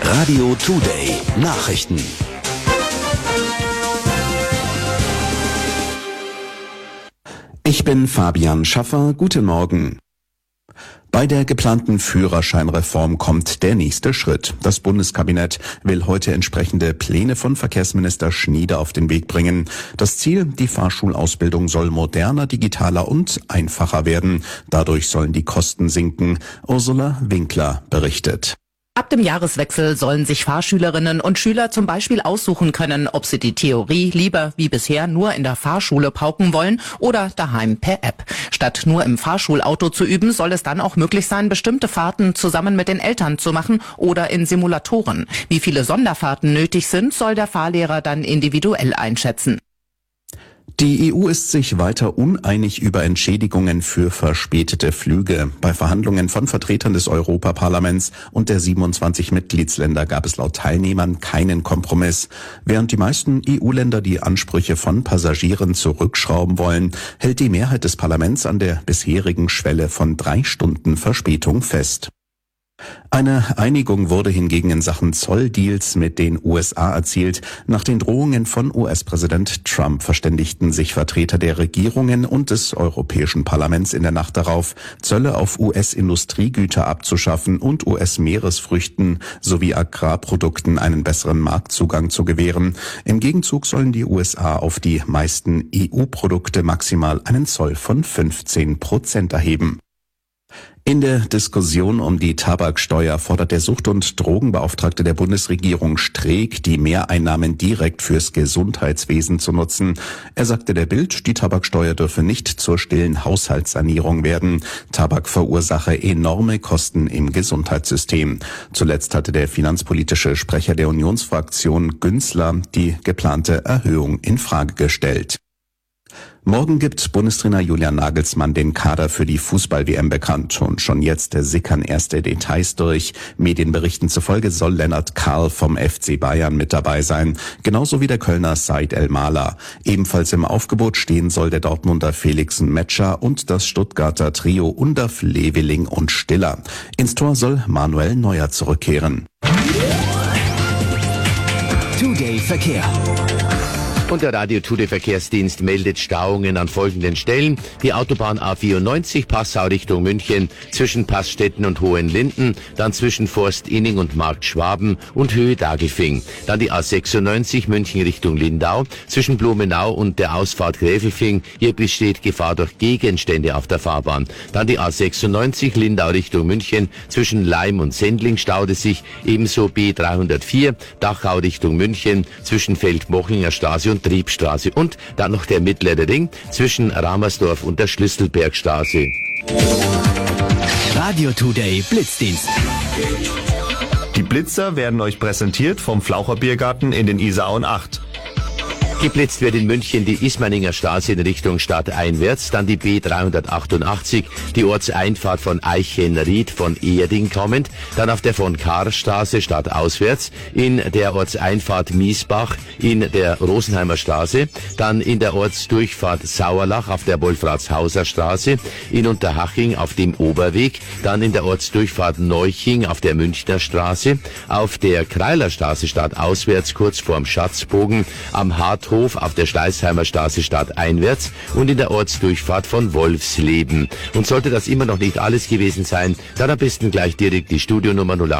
Radio Today Nachrichten. Ich bin Fabian Schaffer. Guten Morgen. Bei der geplanten Führerscheinreform kommt der nächste Schritt. Das Bundeskabinett will heute entsprechende Pläne von Verkehrsminister Schnieder auf den Weg bringen. Das Ziel, die Fahrschulausbildung soll moderner, digitaler und einfacher werden. Dadurch sollen die Kosten sinken. Ursula Winkler berichtet. Ab dem Jahreswechsel sollen sich Fahrschülerinnen und Schüler zum Beispiel aussuchen können, ob sie die Theorie lieber wie bisher nur in der Fahrschule pauken wollen oder daheim per App. Statt nur im Fahrschulauto zu üben, soll es dann auch möglich sein, bestimmte Fahrten zusammen mit den Eltern zu machen oder in Simulatoren. Wie viele Sonderfahrten nötig sind, soll der Fahrlehrer dann individuell einschätzen. Die EU ist sich weiter uneinig über Entschädigungen für verspätete Flüge. Bei Verhandlungen von Vertretern des Europaparlaments und der 27 Mitgliedsländer gab es laut Teilnehmern keinen Kompromiss. Während die meisten EU-Länder die Ansprüche von Passagieren zurückschrauben wollen, hält die Mehrheit des Parlaments an der bisherigen Schwelle von 3 Stunden Verspätung fest. Eine Einigung wurde hingegen in Sachen Zolldeals mit den USA erzielt. Nach den Drohungen von US-Präsident Trump verständigten sich Vertreter der Regierungen und des Europäischen Parlaments in der Nacht darauf, Zölle auf US-Industriegüter abzuschaffen und US-Meeresfrüchten sowie Agrarprodukten einen besseren Marktzugang zu gewähren. Im Gegenzug sollen die USA auf die meisten EU-Produkte maximal einen Zoll von 15% erheben. In der Diskussion um die Tabaksteuer fordert der Sucht- und Drogenbeauftragte der Bundesregierung Streeck, die Mehreinnahmen direkt fürs Gesundheitswesen zu nutzen. Er sagte der Bild, die Tabaksteuer dürfe nicht zur stillen Haushaltssanierung werden. Tabak verursache enorme Kosten im Gesundheitssystem. Zuletzt hatte der finanzpolitische Sprecher der Unionsfraktion Günzler die geplante Erhöhung in Frage gestellt. Morgen gibt Bundestrainer Julian Nagelsmann den Kader für die Fußball-WM bekannt und schon jetzt sickern erste Details durch. Medienberichten zufolge soll Lennart Karl vom FC Bayern mit dabei sein, genauso wie der Kölner Said El-Mala. Ebenfalls im Aufgebot stehen soll der Dortmunder Felixen Metscher und das Stuttgarter Trio Undav, Leveling und Stiller. Ins Tor soll Manuel Neuer zurückkehren. Today Verkehr. Und der Radio Today Verkehrsdienst meldet Stauungen an folgenden Stellen. Die Autobahn A94 Passau Richtung München zwischen Passstetten und Hohenlinden, dann zwischen Forst-Inning und Markt Schwaben und Höhe Dagelfing. Dann die A96 München Richtung Lindau zwischen Blumenau und der Ausfahrt Gräfelfing. Hier besteht Gefahr durch Gegenstände auf der Fahrbahn. Dann die A96 Lindau Richtung München zwischen Leim und Sendling staut es sich. Ebenso B304 Dachau Richtung München zwischen Feldmochinger Straße und Triebstraße und dann noch der mittlere Ring zwischen Ramersdorf und der Schlüsselbergstraße. Radio Today Blitzdienst. Die Blitzer werden euch präsentiert vom Flaucher Biergarten in den Isarauen 8. Geblitzt wird in München die Ismaninger Straße in Richtung Stadt einwärts, dann die B388, die Ortseinfahrt von Eichenried von Erding kommend, dann auf der von Kahr-Straße stadtauswärts, in der Ortseinfahrt Miesbach in der Rosenheimer Straße, dann in der Ortsdurchfahrt Sauerlach auf der Wolfratshauser Straße, in Unterhaching auf dem Oberweg, dann in der Ortsdurchfahrt Neuching auf der Münchner Straße, auf der Kreilerstraße stadtauswärts kurz vorm Schatzbogen, am Harthof auf der Schleißheimer Straße stadteinwärts und in der Ortsdurchfahrt von Wolfsleben. Und sollte das immer noch nicht alles gewesen sein, dann am besten gleich direkt die Studionummer